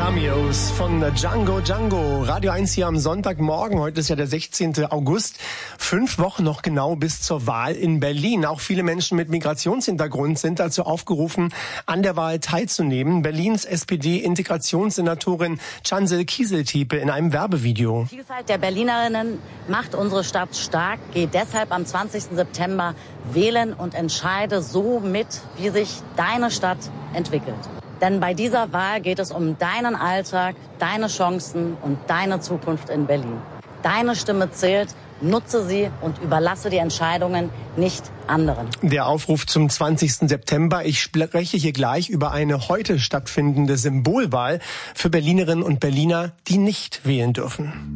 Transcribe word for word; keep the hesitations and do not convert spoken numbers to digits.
Cameos von Django Django. Radio eins hier am Sonntagmorgen. Heute ist ja der sechzehnten August. Fünf Wochen noch genau bis zur Wahl in Berlin. Auch viele Menschen mit Migrationshintergrund sind dazu aufgerufen, an der Wahl teilzunehmen. Berlins S P D-Integrationssenatorin Cansel Kieseltiepe in einem Werbevideo. Die Vielfalt der Berlinerinnen macht unsere Stadt stark. Geh deshalb am zwanzigsten September wählen und entscheide so mit, wie sich deine Stadt entwickelt. Denn bei dieser Wahl geht es um deinen Alltag, deine Chancen und deine Zukunft in Berlin. Deine Stimme zählt, nutze sie und überlasse die Entscheidungen nicht anderen. Der Aufruf zum zwanzigsten September. Ich spreche hier gleich über eine heute stattfindende Symbolwahl für Berlinerinnen und Berliner, die nicht wählen dürfen.